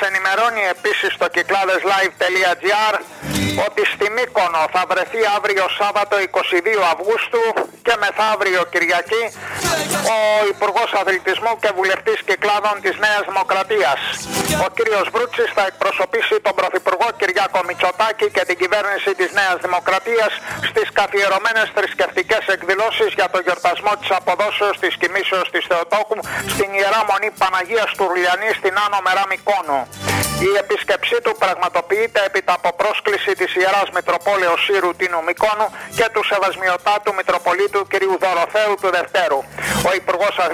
ενημερώνει επίσης στο κυκλάδεσlive.gr ότι στη Μύκονο θα βρεθεί αύριο Σάββατο 22 Αυγούστου και μεθαύριο Κυριακή ο Υπουργός Αθλητισμού και Βουλευτής Κυκλάδων της Νέας Δημοκρατίας. Ο κύριος Βρούτσης θα εκπροσωπήσει τον Πρωθυπουργό Κυριάκο Μητσοτάκη και την κυβέρνηση της Νέας Δημοκρατίας στις καθιερωμένες θρησκευτικές εκδηλώσεις για το γιορτασμό της αποδόσεως της κοιμήσεως της Θεοτόκου στην Ιερά Μονή Παναγίας Τουρλιανής στην Άνω Μερά Μυκόνου. Η επίσκεψή του πραγματοποιείται έπειτα από πρόσκληση της Ιεράς Μητροπόλεως Σύρου Τίνου Μυκόνου και του Σεβασμιωτάτου Μητροπολίτου κ. Δωροθέου του Δευτέρου. Ο Υπουργός